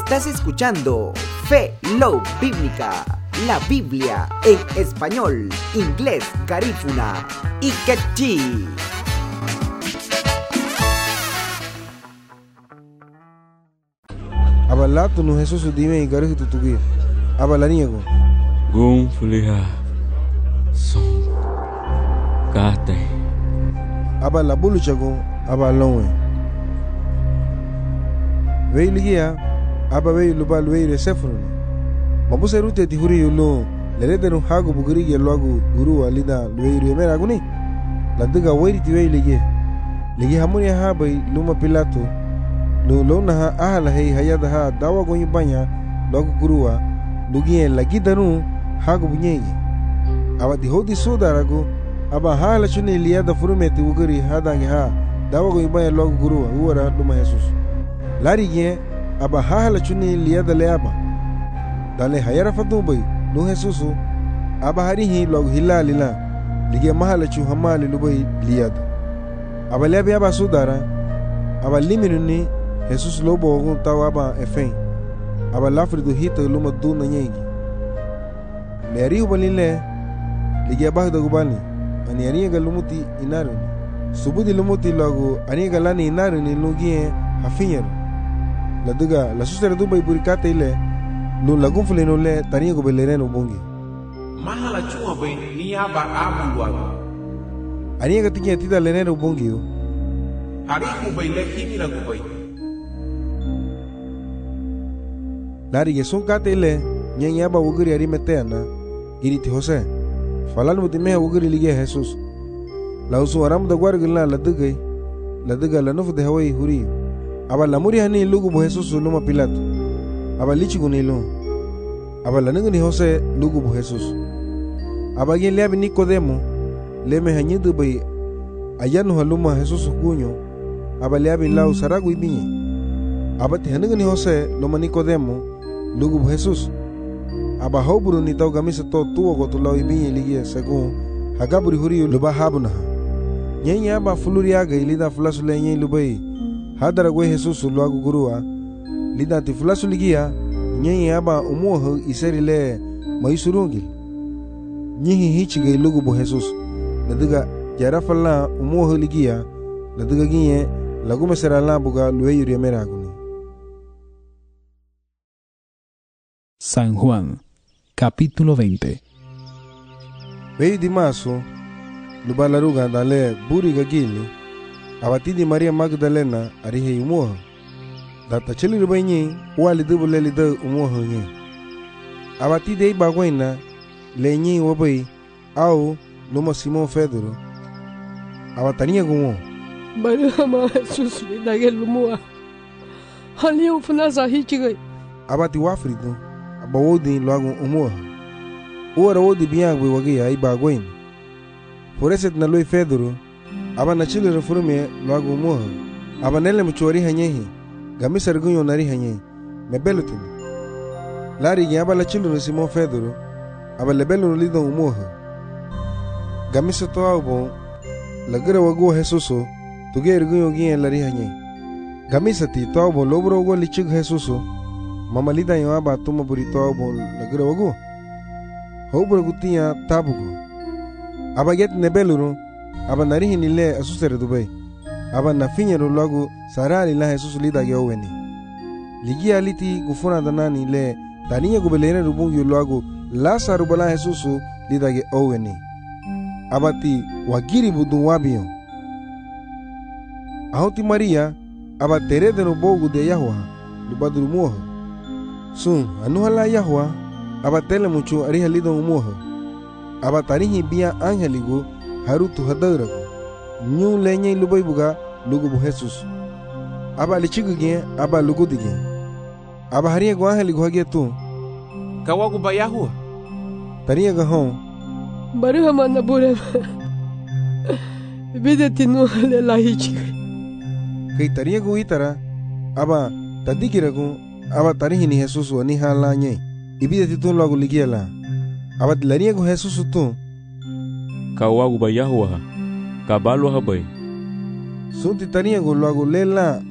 Estás escuchando Fe Love Bíblica, la Biblia en español, inglés, garífuna y quechí. Abalato no Jesus dime garis tutugi. Abalaniego. Gun fuliha. Son. Kate. Abalabulu chago. Abalonwe. Veiligia. Abawei lubal wei resefrun. Mabuse rute tihuri yulo. Leledenu hago bugiri yelwagu guru alida wei remera guni. Ladiga wei tiwei ligie. Ligi hamuni habai luma Pilato. Lo na ha ahala hei hayada ha dawa gonyi banya logo gurua lugie lagi danu hago bunyegi awati hodi sudarago aba hala chuni liada furumeti uguri hadangi ha dawa gonyi banya logo gurua uara luma Jesus lari ge aba hala chuni liada leaba dale hayara fadubai lu Jesus aba harihi logo hilalila lige mahala chu hamali lubai liada aba lebe aba sudara aba liminuni Jesus lobo ogun tawaba efen aba lafri do hita luma du na nyegi le ari ubalile lige bah da gubani ani ari ga lumuti inaru subudi lumuti logo ani ga lani inaru ni lugie hafiyer la duga la susere du bay burikate ile lu lagum fule no le tani go belere no bongi mahala chuma bay ni aba abu wago ani ga tinya tida lene no bongi ari ku bay le himira ku bay Lari Yesun kate ile nyenya ba wugiri ari meteana giriti Jose falan mutime wugiri ligia Jesus la usu aram da gwargila la duga la nufu de hawai huri aba la muri hani lugu bo Jesus luma Pilato aba lichi gunilo aba la ningni Jose lugu bo Jesus aba gen le abi Nicodemo le me hanyidu bay ayanu haluma Jesus kunyo aba le abi lau saragu ibinyi aba te haningni Jose luma Nicodemo lugu Jesus aba hoburu ni tau gamisa to tuo go tulau ibinyi ligia según hagaburi huri luba habuna nyenya aba fuluri aga ilida fulasu le nyen lubai hadara go Jesus luagu gurua lida ti fulasu ligia nyenya aba umuho iseri le maisurungil nyihi hichige lugu bo Jesus nadiga jara falla umuho ligia nadiga ginye lagu mesera la buga luwe yuri meragu. San Juan, capítulo 20. Vei di maso, lubalaruga dale buri gagili, abatidi Maria Magdalena arihe umuha. Data chili rubanyi, wali dubule lida umuha nye. Abatide ibagwena, lenyi wabai, au luma Simon Pedro. Abatania gumo. Barama Jesus lidagel umuha. Hali ufuna hichigai. Abati wafrido. Bawodi logo umuha ora wodi biangwe wagi ai bagwen foreset na loi Pedro aba na chile reforme logo umuha aba nele mchori hanyehi gamisar gunyo nari hanye mebelutin lari gi aba la chile Simon Pedro aba lebelu lido umuha gamisa to abo lagre wago Jesuso tuger gunyo gi lari hanye gamisa ti to abo lobro go lichig Jesuso Mamalida yo aba tuma burito abo lagre wagu hobro gutia tabugo aba get nebeluru aba narihi nile asusere dubai aba na finyero lagu sarali la Jesus lida yoweni ligia liti gufuna danani le taniya gubelere rubungi lagu la sarubala Jesus lida ge oweni abati wagiri budu wabio ahoti Maria aba terede no bogu de Yahwa lubadru moha Sun anuhala Yahwa abatele mucho ariha lido umuha abatarihi bia angeligo harutu hadarago nyu lenye lubai buga lugu bu Jesus aba lichiguge aba lugu dige aba hariya go angeligo hage tu kawagu ba Yahwa tariya ga hon bari hamana bure bideti no le la hichigai kai tariya go itara aba tadigirago aba tarihi ni Jesus wani hala nye ibide titun lagu ligiela aba dilania go Jesus tu Kawagu ba Yahwa kabalo habay sunti tania go lagu lela